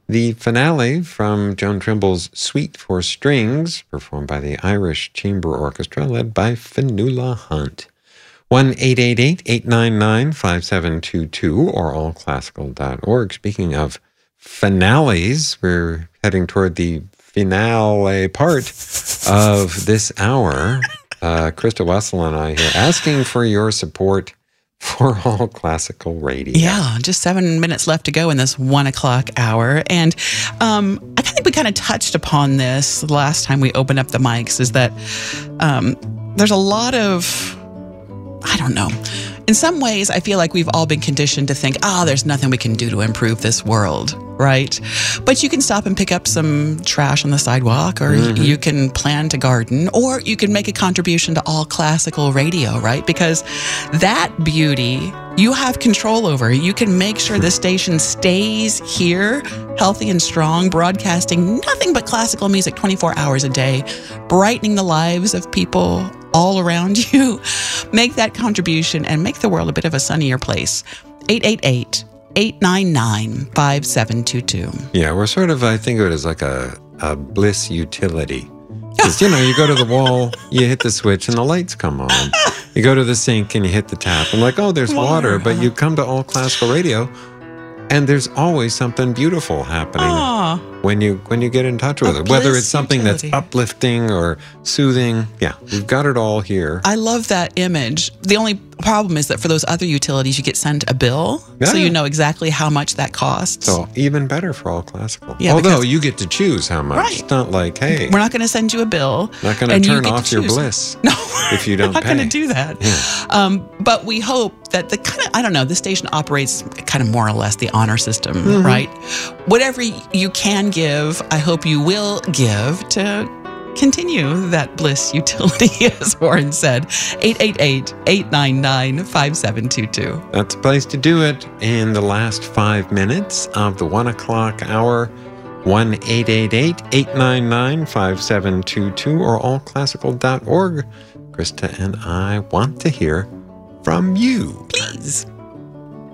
The finale from Joan Trimble's Suite for Strings, performed by the Irish Chamber Orchestra, led by Fionnuala Hunt. 1-888-899-5722 or allclassical.org. Speaking of finales, we're heading toward the finale part of this hour. Krista Wessel and I here asking for your support for All Classical Radio. Yeah, just 7 minutes left to go in this 1 o'clock hour. And I think we kind of touched upon this last time we opened up the mics, is that there's a lot of, I don't know. In some ways, I feel like we've all been conditioned to think, there's nothing we can do to improve this world, right? But you can stop and pick up some trash on the sidewalk, or you can plan to garden, or you can make a contribution to All Classical Radio, right? Because that beauty you have control over. You can make sure the station stays here, healthy and strong, broadcasting nothing but classical music 24 hours a day, brightening the lives of people all around you. Make that contribution and make the world a bit of a sunnier place. 888-899-5722. Yeah, we're sort of, I think of it as like a bliss utility. Because, you go to the wall, you hit the switch, and the lights come on. You go to the sink, and you hit the tap. And there's water. But you come to All Classical Radio, and there's always something beautiful happening when you get in touch with it. Whether it's something that's uplifting or soothing. Yeah, we've got it all here. I love that image. The only problem is that for those other utilities, you get sent a bill, so you know exactly how much that costs. So even better for All Classical. Yeah, although you get to choose how much. Right. It's not like, hey, we're not going to send you a bill. Not going to turn off your bliss. No, if you don't we're not pay. going to do that. Yeah. But we hope that the station operates kind of more or less the honor system, right? Whatever you can give, I hope you will give to continue that bliss utility, as Warren said. 888-899-5722. That's the place to do it in the last 5 minutes of the 1 o'clock hour. 1-888-899-5722 or allclassical.org. Krista and I want to hear from you. Please.